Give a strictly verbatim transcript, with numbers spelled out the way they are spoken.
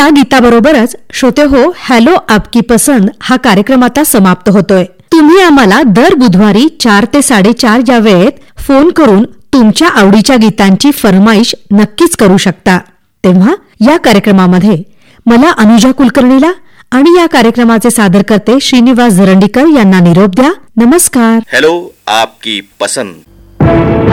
आजच्या गीताबरोबरच श्रोते हो, हॅलो आपकी पसंद हा कार्यक्रम आता समाप्त होतोय. तुम्ही आम्हाला दर बुधवारी चार ते साडेचार या वेळेत फोन करून तुमच्या आवडीच्या गीतांची फरमाईश नक्कीच करू शकता. तेव्हा या कार्यक्रमामध्ये मला अनुजा कुलकर्णीला आणि या कार्यक्रमाचे सादरकर्ते श्रीनिवास झरंडीकर यांना निरोप द्या. नमस्कार. हॅलो आपकी पसंद.